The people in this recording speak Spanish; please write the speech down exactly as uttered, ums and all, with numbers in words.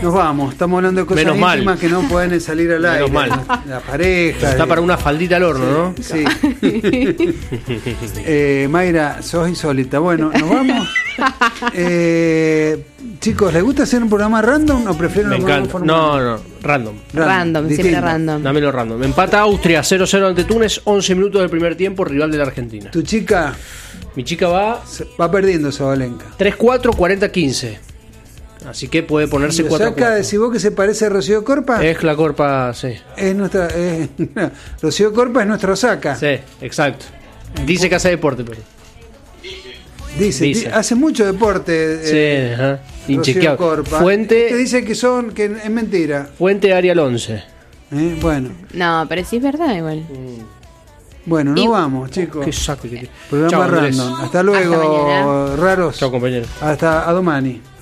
Nos vamos, estamos hablando de cosas Menos mal. íntimas que no pueden salir al aire. Menos mal. La pareja. Está de- para una faldita al horno, ¿no? Sí. eh, Mayra, sos insólita. Bueno, nos vamos. Eh, chicos, ¿les gusta hacer un programa random o prefieren Me un programa encanta. formal? No, no, random. Random, siempre distinto. random. Dámelo random. Empata Austria cero cero ante Túnez, once minutos del primer tiempo, rival de la Argentina. Tu chica Mi chica va se- va perdiendo, Zabalenka. tres cuatro, cuarenta quince. Así que puede ponerse Lo cuatro saca, decís vos que se parece a Rocío Corpa. Es la Corpa, sí. Es nuestra. eh, Rocío Corpa es nuestro saca. Sí, exacto. Dice que hace deporte, pero. Dice, Dice. di- hace mucho deporte. Sí, eh, ajá. Rocío Inchequeable. Corpa. Fuente, Que dice que son, que es mentira. Fuente Arial once. Eh, Bueno, No, pero sí es verdad igual. bueno, nos Y- vamos, chicos. Qué saco que tiene. Programa Chao, Andrés. random. Hasta luego, Hasta mañana. raros. Chao, compañero. Hasta a domani.